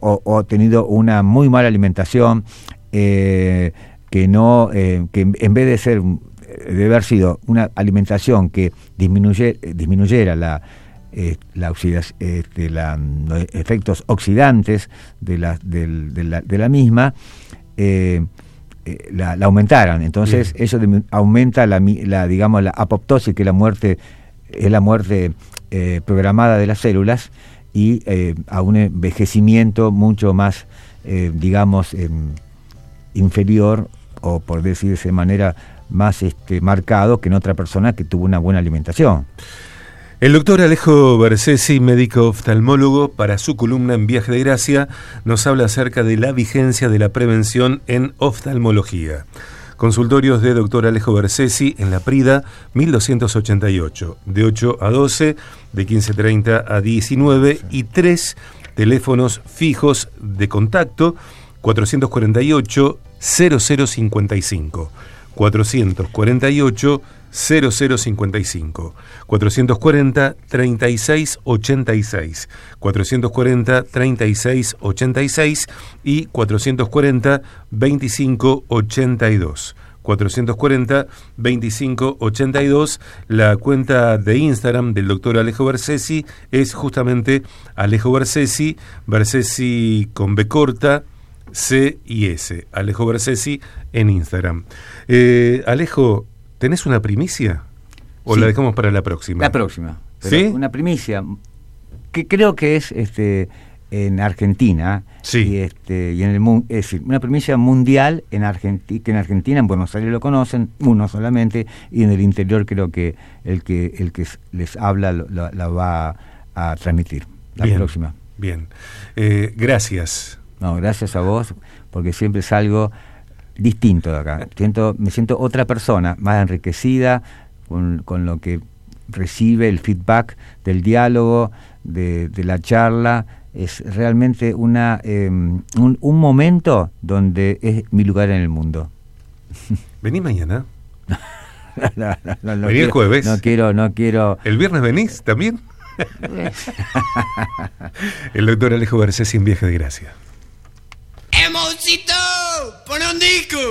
o tenido una muy mala alimentación, que en vez de ser, de haber sido una alimentación que disminuyera los efectos oxidantes de la misma, la aumentaran. Entonces eso aumenta digamos, la apoptosis, que es la muerte programada de las células, y a un envejecimiento mucho más, digamos, inferior, o por decirse de manera más marcado que en otra persona que tuvo una buena alimentación. El doctor Alejo Bersesi, médico oftalmólogo, para su columna en Viaje de Gracia, nos habla acerca de la vigencia de la prevención en oftalmología. Consultorios de doctor Alejo Bersesi en La Prida, 1288, de 8 a 12, de 15:30 a 19, y 3 teléfonos fijos de contacto: 448 0055, 448 0055, 440 3686, 440 3686 y 440 2582. 440 2582. La cuenta de Instagram del doctor Alejo Bersesi es justamente Alejo Bersesi, Bersesi con B corta, C y S. Alejo Bersesi en Instagram. Alejo, ¿tenés una primicia? ¿O sí, la dejamos para la próxima? La próxima. ¿Sí? Una primicia que creo que es en Argentina. Sí. Y en el mundo, es decir, una primicia mundial que en Argentina, en Buenos Aires lo conocen, uno solamente, y en el interior creo que el que les habla la va a transmitir. La próxima. Bien. Gracias. No, gracias a vos, porque siempre es algo distinto de acá. Me siento otra persona, más enriquecida con lo que recibe el feedback del diálogo, de la charla. Es realmente un momento donde es mi lugar en el mundo. ¿Vení mañana? No ¿Vení el jueves? No quiero. ¿El viernes venís también? El doctor Alejo Bersesi en Viaje de Gracia. ¡Emoncito! ¡Pon un disco!